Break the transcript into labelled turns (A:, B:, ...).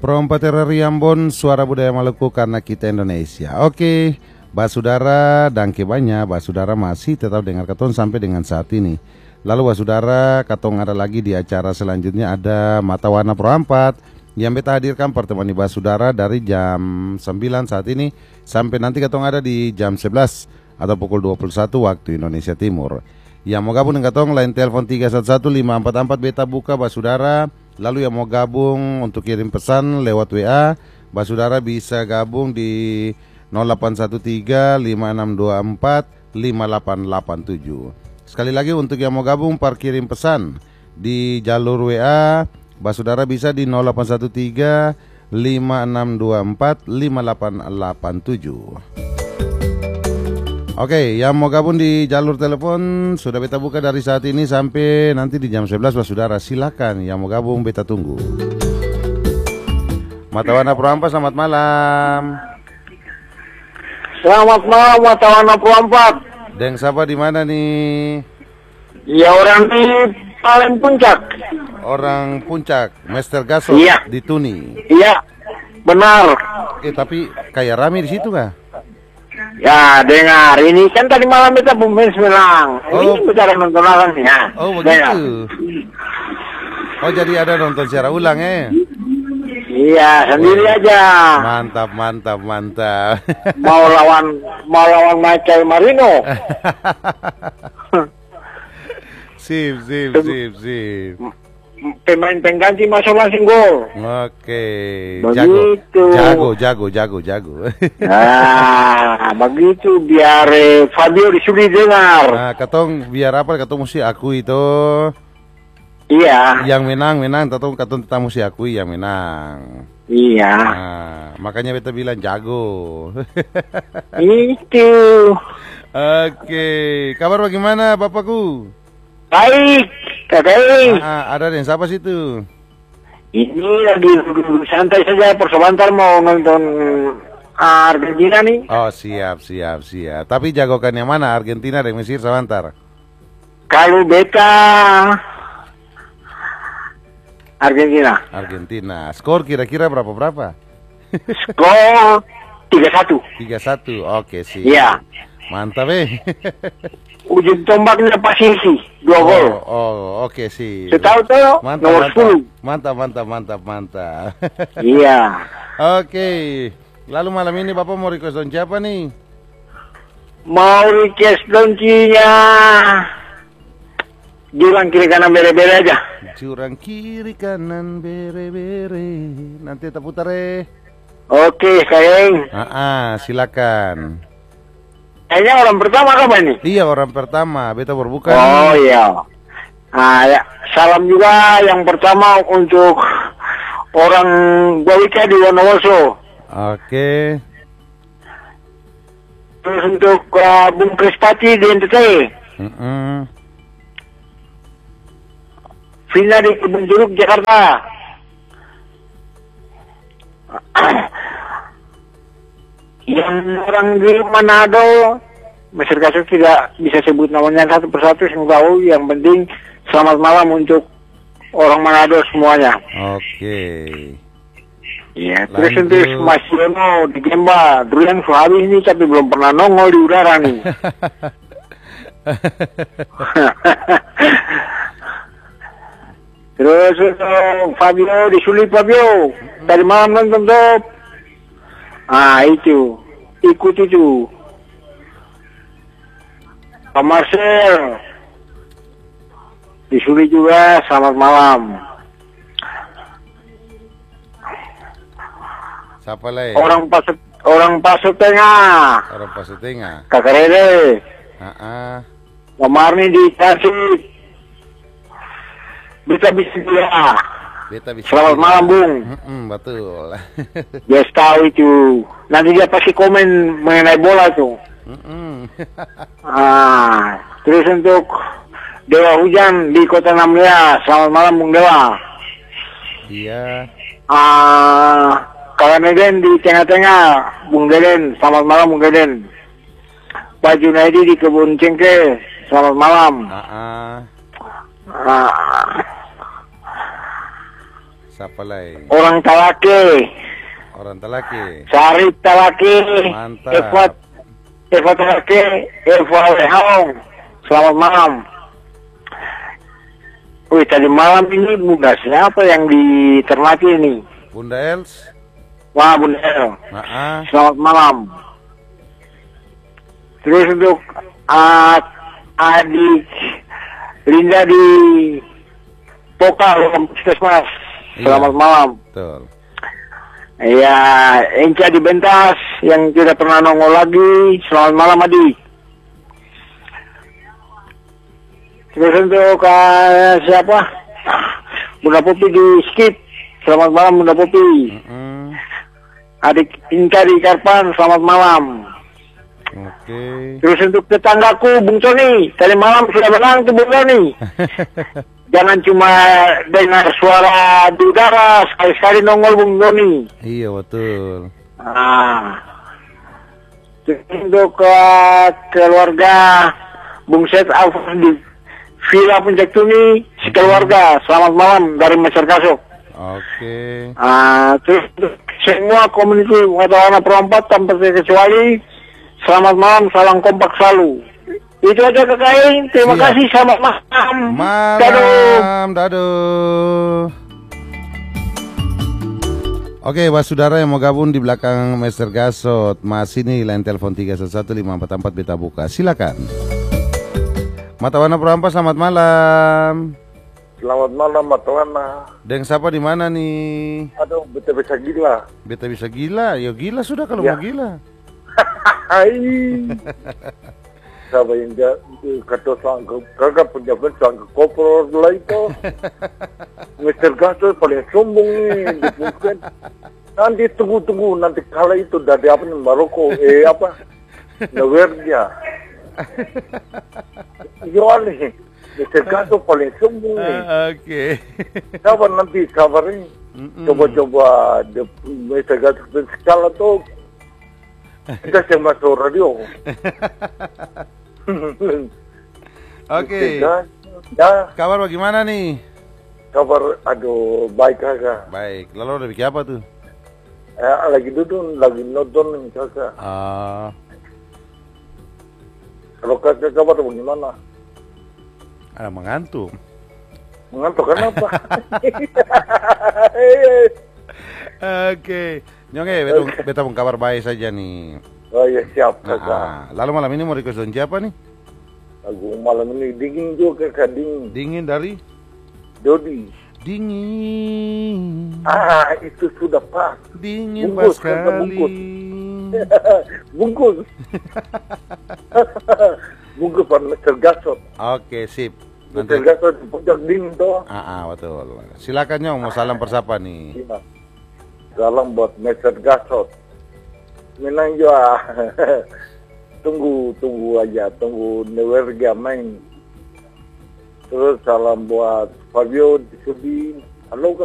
A: Perompat RRI Ambon, suara budaya Maluku karena kita Indonesia. Oke, Basudara dan kebanya, Basudara masih tetap dengar Katong sampai dengan saat ini. Lalu Basudara, Katong ada lagi di acara selanjutnya ada Mata Warna Perompat yang beta hadirkan pertemuan Basudara dari jam 9 saat ini sampai nanti Katong ada di jam 11 atau pukul 21 waktu Indonesia Timur. Yang mau gabung dengan Katong, line telepon 311-544 beta buka Basudara. Lalu yang mau gabung untuk kirim pesan lewat WA, Basudara bisa gabung di 0813-5624-5887. Sekali lagi untuk yang mau gabung kirim pesan di jalur WA, Basudara bisa di 0813-5624-5887. Oke, yang mau gabung di jalur telepon sudah beta buka dari saat ini sampai nanti di jam 11 Basudara. Silakan yang mau gabung beta tunggu. Mata Warna Perompat, selamat malam.
B: Selamat malam Mata Warna Perompat.
A: Deng siapa di mana nih?
B: Ya orang di paling puncak.
A: Orang puncak, Master Gasol
B: iya.
A: Di Tuni.
B: Iya, benar.
A: Tapi kayak rame di situ kah?
B: Ya dengar, ini kan tadi malam kita pemain Semarang.
A: Oh.
B: Ini bicara nonton ulang ya.
A: Oh begitu. Oh jadi ada nonton secara ulang
B: Iya, sendiri aja.
A: Mantap, mantap, mantap.
B: Mau lawan Michael Marino.
A: Sip.
B: Pemain pengganti masuk langsung gol.
A: Oke.
B: Begitu.
A: Jago.
B: Nah, begitu biar Fabio disuruh dengar.
A: Nah, Katong biar apa? Katong mesti akui itu.
B: Iya.
A: Yang menang, Katong tetap mesti akui yang menang.
B: Iya.
A: Nah, makanya beta bilang jago.
B: Itu.
A: Oke. Kabar bagaimana, Bapakku?
B: Baik, kakak.
A: Ada yang siapa situ?
B: Ini lagi santai saja, sebentar mau nonton Argentina nih.
A: Oh siap. Tapi jagokan yang mana? Argentina dan Mesir sebentar.
B: Kalau beta Argentina.
A: Skor kira-kira berapa?
B: Skor 3-1.
A: 3-1. Oke sih.
B: Iya.
A: Mantap
B: Ujung tombaknya Pasisi 2 gol.
A: Oh, oke sih.
B: Setahu nomor 10.
A: Mantap.
B: Iya.
A: Oke. Lalu malam ini Bapak mau request don siapa nih?
B: Mau request doncinya jurang kiri kanan bere-bere aja.
A: Jurang kiri kanan bere-bere. Nanti kita putar
B: Oke, sayang.
A: Silakan.
B: Kayaknya orang pertama kapan nih?
A: Iya, orang pertama. Beta berbuka.
B: Oh iya. Ya, salam juga yang pertama untuk orang Gwawika di Wonowoso.
A: Oke.
B: Terus untuk Bung Krispati di NTT. Vina di Kebun Jeruk, Jakarta. Yang orang di Manado, Mesir Kasus tidak bisa sebut namanya satu persatu, semoga yang penting selamat malam untuk orang Manado semuanya.
A: Oke.
B: Iya, terus untuk Mas Yono di Gemba, dulu yang suami ini tapi belum pernah nongol di udara nih. Terus Fabio di Sulit Fabio, dari malam nonton top. Itu ikut itu Pak Marcel disuruh juga selamat malam.
A: Siapa lagi?
B: Orang Pasut Tengah. Kakak Rere. Kemarin di Tasik. Bisa dia. Selamat malam Bung.
A: Betul.
B: Dia tahu itu. Nanti dia pasti komen mengenai bola tuh. Terus untuk Dewa Hujan di Kota Namlia, selamat malam Bung Dewa.
A: Iya.
B: Kawan Eden di tengah-tengah, Bung Deden, selamat malam Bung Deden. Pak Junaidi di Kebun Cengke, selamat malam.
A: Siapa lagi?
B: Orang Talake.
A: Orang Talake.
B: Sarip Talake.
A: Mantap.
B: Eva Talake. Eva Lehaong. Selamat malam. Wih, tadi malam ini Bunda siapa yang diternaki ini?
A: Bunda Els.
B: Wah, Bunda El. Selamat malam. Terus untuk adik Linda di Pokal, Puskesmas. Selamat malam.
A: Betul.
B: Ya, Enca di Bentas yang tidak pernah nongol lagi. Selamat malam, Adi. Terus untuk siapa? Bunda Popi di Skip. Selamat malam, Bunda Popi. Adik Inka di Karpan. Selamat malam.
A: Oke.
B: Terus untuk tetanggaku, Bung Tony. Tadi malam sudah bilang tuh Bung Tony. Jangan cuma dengar suara di udara, sekali-sekali nongol Bung Tony.
A: Iya, betul.
B: Untuk keluarga Bung Set Alfons di Villa Puncak Tuni, sekeluarga, selamat malam dari Masyarakat Kasok.
A: Oke.
B: Terus untuk semua komuniti wartawan perempat tanpa terkecuali, selamat malam, salam kompak selalu. Itu aja Kakak Aing. Terima kasih, selamat malam.
A: Malam, daduh. Oke, buat saudara yang mau gabung di belakang Master Gasot, masih nih line telepon 3115444 beta buka. Silakan. Mata Warna Perampas, selamat malam.
C: Selamat malam, Mata Warna.
A: Deng siapa di mana nih?
C: Aduh, beta bisa gila.
A: Beta bisa gila, ya gila sudah kalau mau gila.
C: Hai. Sabar yang kata kagak punya bencang ke koper lah itu. Mister Gasol paling sombong nih. Mungkin nanti tunggu nanti kala itu dari apa nih Maroko Norwegia. Yoali. Mister Gasol paling sombong nih.
A: Oke.
C: Sabar nanti sabarin. Coba-coba Mister Gasol skala tuh. Kita sama masuk radio.
A: Oke.
C: Ya.
A: Kabar bagaimana nih?
C: Kabar, aduh, baik kakak.
A: Baik. Lalu udah bikin apa tuh?
C: Lagi duduk, lagi nonton kakak. Kalau kakak kabar bagaimana?
A: Ada mengantuk.
C: Mengantuk kenapa?
A: Oke. Nyonge, beta pun kabar baik saja nih.
C: Oh ya siap kakak.
A: Lalu malam ini mau request lagu siapa nih?
C: Lagu malam ini dingin juga kakak, dingin.
A: Dingin dari?
C: Dodi.
A: Dingin.
C: Itu sudah pas.
A: Dingin pas sekali.
C: Bungkus. Bungkus Pak Mr. Gasot.
A: Oke, sip.
C: Mr. Gasot di puncak dingin toh.
A: Betul. Silakan Nyong, mau salam persapa nih.
C: Iya. Salam buat Mr. Gasot. Minang juga. Tunggu aja, tunggu Norwegia main. Terus salam buat Fabio di Sudi. Halo.